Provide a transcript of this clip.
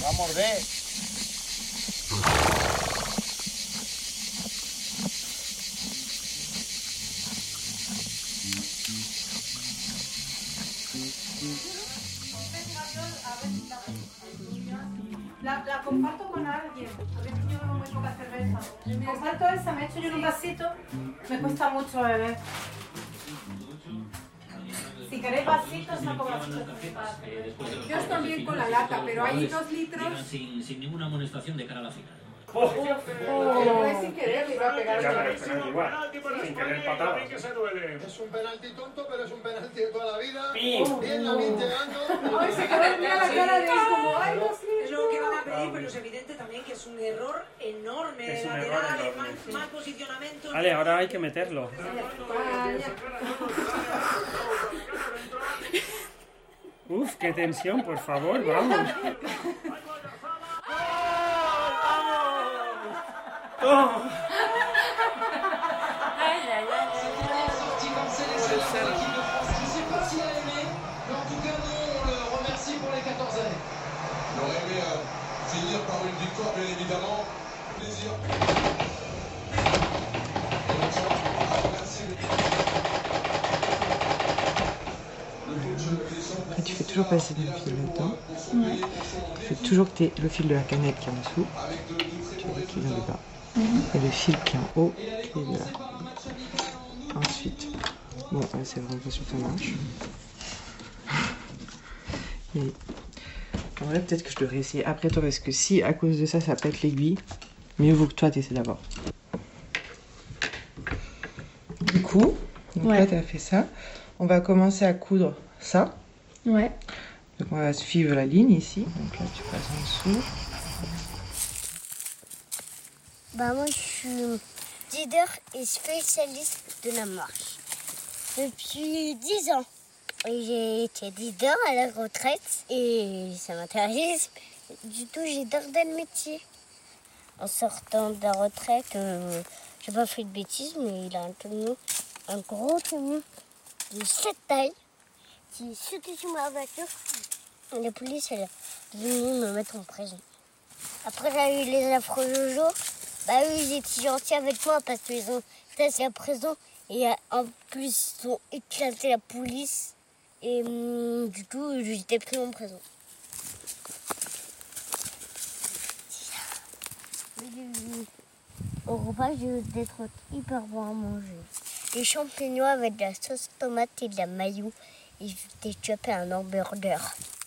va a morder. La comparto con alguien, porque yo bebo muy poca cerveza. Comparto esa, me echo yo en un vasito, me cuesta mucho beber. Si queréis vasitos, saco vasitos. Yo estoy bien con la lata, pero hay 2 litros. Sin ninguna amonestación de cara a la final. Pero no es sin querer, le iba a pegar Ya, otra pero vez. penalti igual. Sin querer patada. Es un penalti tonto, pero es un penalti de toda la vida. ¡Pim! Bien, Lamin llegando. Ay, se quedó mira la cara de él como, ay, no sé. Es lo que van a pedir, pero es evidente también que es un error enorme de Es un error laterales, enorme, sí. mal posicionamiento. Vale, ahora hay que meterlo. Uf, qué tensión, por favor, vamos. ¡Oh! J'aurais aimé finir par une victoire, bien évidemment. Plaisir. Après, tu fais toujours passer le fil là-dedans. Ouais. Tu fais toujours que le fil de la cannelle qui est en dessous, tu vois, qui vient de bas. Et le fil qui est en haut, qui est de là. Ensuite, bon, c'est vraiment pas sur ta manche. Et en vrai, peut-être que je devrais essayer après toi, parce que si à cause de ça, ça pète l'aiguille, mieux vaut que toi t'essaies d'abord. Du coup, donc là, t'as fait ça. On va commencer à coudre ça. Ouais. Donc on va suivre la ligne ici. Donc là, tu passes en dessous. Bah moi, je suis leader et spécialiste de la marche. Depuis 10 ans. Et j'ai été leader à la retraite et ça m'intéresse. Du tout, j'adore le métier. En sortant de la retraite, j'ai pas fait de bêtises, mais il a un gros camion de cette taille qui sautait sur ma voiture. Et la police, elle est venue me mettre en prison. Après, j'ai eu les affreux Jojo. Bah eux, ils étaient gentils avec moi parce qu'ils ont tassé la prison. Et en plus, ils ont éclaté la police. Et du coup, j'étais pris en prison. Au repas, je vais être hyper bon à manger. Des champignons avec de la sauce tomate et de la mayo. Et des chopes et un hamburger.